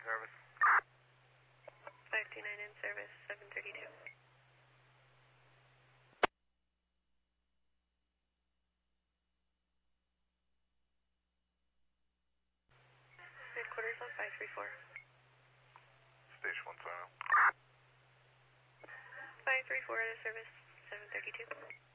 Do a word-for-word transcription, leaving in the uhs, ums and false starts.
service. five two nine in service, seven thirty-two. Headquarters on five three four. Station one zero. five three four to service, seven thirty-two.